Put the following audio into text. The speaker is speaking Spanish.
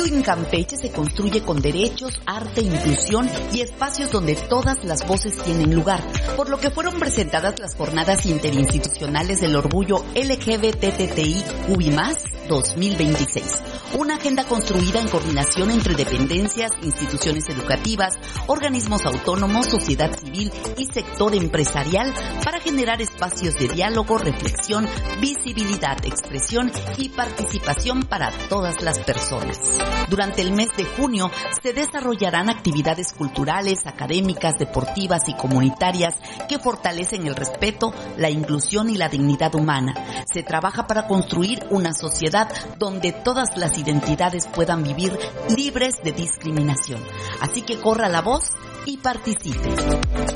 orgullo en Campeche se construye con derechos, arte, inclusión y espacios donde todas las voces tienen lugar, por lo que fueron presentadas las jornadas interinstitucionales del orgullo LGBTTIQ+, 2026. Una agenda construida en coordinación entre dependencias, instituciones educativas, organismos autónomos, sociedad civil y sector empresarial para generar espacios de diálogo, reflexión, visibilidad, expresión y participación para todas las personas. Durante el mes de junio se desarrollarán actividades culturales, académicas, deportivas y comunitarias que fortalecen el respeto, la inclusión y la dignidad humana. Se trabaja para construir una sociedad donde todas las identidades puedan vivir libres de discriminación. Así que corra la voz y participe.